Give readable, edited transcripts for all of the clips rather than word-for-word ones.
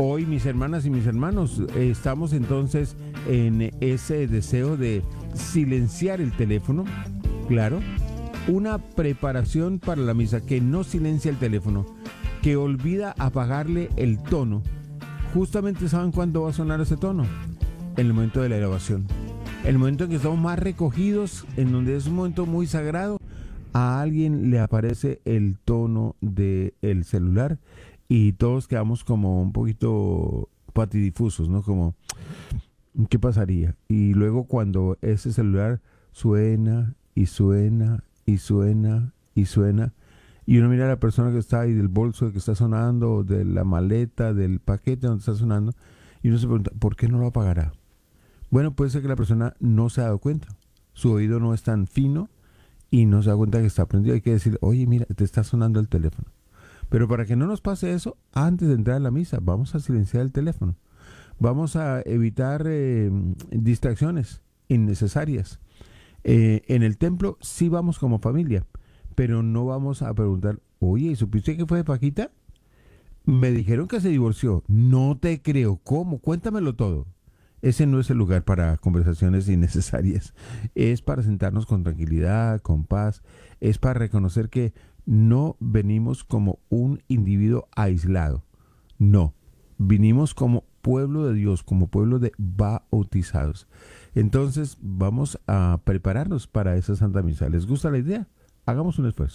Hoy, mis hermanas y mis hermanos, estamos entonces en ese deseo de silenciar el teléfono, claro, una preparación para la misa que no silencia el teléfono, que olvida apagarle el tono. Justamente ¿saben cuándo va a sonar ese tono? En el momento de la elevación, el momento en que estamos más recogidos, en donde es un momento muy sagrado, a alguien le aparece el tono del celular y todos quedamos como un poquito patidifusos, ¿no? Como, ¿qué pasaría? Y luego cuando ese celular suena y suena y suena y suena, y uno mira a la persona que está ahí, del bolso que está sonando, de la maleta, del paquete donde está sonando, y uno se pregunta, ¿por qué no lo apagará? Bueno, puede ser que la persona no se ha dado cuenta. Su oído no es tan fino y no se da cuenta que está prendido. Hay que decir, oye, mira, te está sonando el teléfono. Pero para que no nos pase eso, antes de entrar a la misa, vamos a silenciar el teléfono. Vamos a evitar distracciones innecesarias. En el templo sí vamos como familia, pero no vamos a preguntar, oye, ¿supiste que fue de Paquita? Me dijeron que se divorció. No te creo. ¿Cómo? Cuéntamelo todo. Ese no es el lugar para conversaciones innecesarias. Es para sentarnos con tranquilidad, con paz. Es para reconocer que no venimos como un individuo aislado. No. Vinimos como pueblo de Dios, como pueblo de bautizados. Entonces vamos a prepararnos para esa Santa Misa. ¿Les gusta la idea? Hagamos un esfuerzo.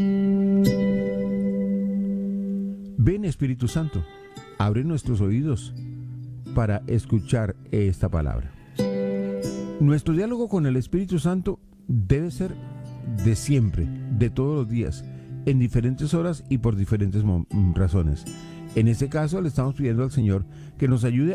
Ven, Espíritu Santo, abre nuestros oídos para escuchar esta palabra. Nuestro diálogo con el Espíritu Santo debe ser de siempre, de todos los días, en diferentes horas y por diferentes razones. En este caso le estamos pidiendo al Señor que nos ayude